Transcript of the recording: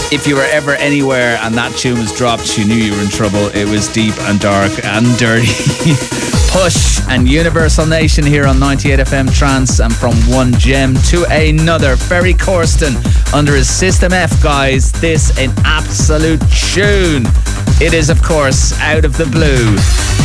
If you were ever anywhere and that tune was dropped, you knew you were in trouble. It was deep and dark and dirty. Push and Universal Nation here on 98 FM Trance, and from one gem to another. Ferry Corsten under his System F, guys. This an absolute tune. It is, of course, Out of the Blue.